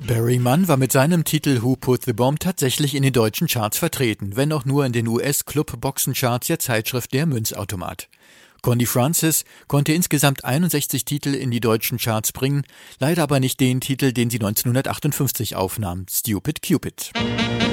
Barry Mann war mit seinem Titel Who Put the Bomb tatsächlich in den deutschen Charts vertreten, wenn auch nur in den US-Club-Boxencharts der Zeitschrift Der Münzautomat. Connie Francis konnte insgesamt 61 Titel in die deutschen Charts bringen, leider aber nicht den Titel, den sie 1958 aufnahm, Stupid Cupid.